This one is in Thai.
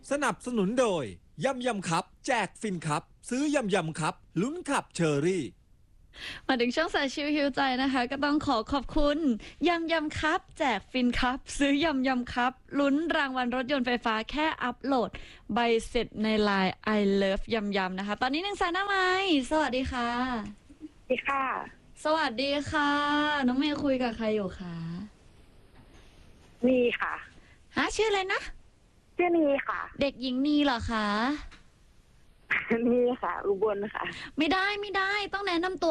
สนับสนุนโดยยำยำครับแจกฟินครับซื้อยำยำครับลุ้นขับเชอรี่มาถึงช่วงสายชิวฮิวใจนะคะก็ต้องขอขอบคุณยำยำครับแจกฟินครับซื้อยำยำครับลุ้นรางวัลรถยนต์ไฟฟ้าแค่อัปโหลดใบเสร็จในไลน์ I love ยำยำนะคะตอนนี้1 สายหน้าไม้สวัสดีค่ะสวัสดีค่ะสวัสดีค่ะน้องเมย์คุยกับใครอยู่คะนีค่ะชื่ออะไรนะชื่อนีค่ะเด็กหญิงนีเหรอคะนีค่ะ อุบลค่ะไม่ได้ต้องแนะนำตัว